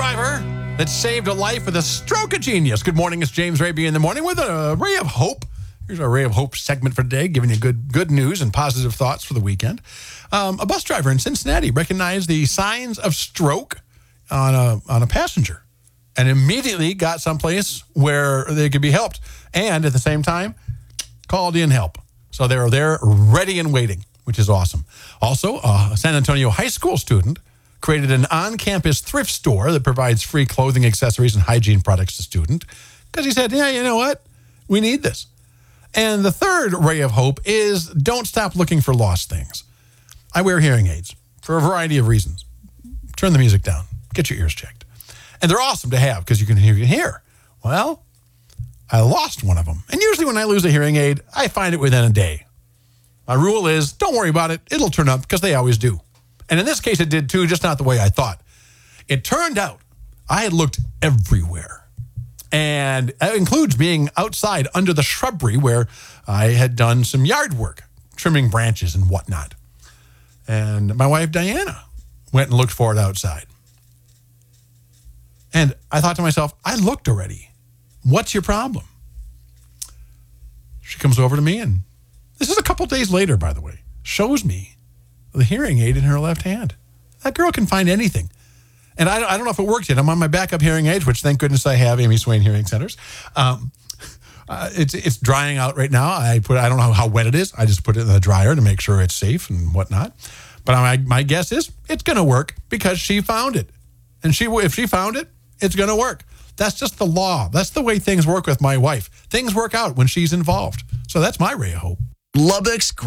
driver that saved a life with a stroke of genius. Good morning, it's James Raby in the morning with a ray of hope. Here's our Ray of Hope segment for today, giving you good news and positive thoughts for the weekend. A bus driver in Cincinnati recognized the signs of stroke on a passenger and immediately got someplace where they could be helped, and at the same time called in help. So they were there ready and waiting, which is awesome. Also, a San Antonio high school student created an on-campus thrift store that provides free clothing, accessories, and hygiene products to students because he said, yeah, you know what? We need this. And the third ray of hope is don't stop looking for lost things. I wear hearing aids for a variety of reasons. Turn the music down. Get your ears checked. And they're awesome to have because you can hear. Well, I lost one of them. And usually when I lose a hearing aid, I find it within a day. My rule is don't worry about it. It'll turn up because they always do. And in this case, it did too, just not the way I thought. It turned out I had looked everywhere. And that includes being outside under the shrubbery where I had done some yard work, trimming branches and whatnot. And my wife, Diana, went and looked for it outside. And I thought to myself, I looked already. What's your problem? She comes over to me, and this is a couple days later, by the way, shows me the hearing aid in her left hand. That girl can find anything. And I don't know if it worked yet. I'm on my backup hearing aids, which thank goodness I have, Amy Swain Hearing Centers. It's drying out right now. I don't know how wet it is. I just put it in the dryer to make sure it's safe and whatnot. But my guess is it's going to work because she found it. And if she found it, it's going to work. That's just the law. That's the way things work with my wife. Things work out when she's involved. So that's my ray of hope. Lubbock's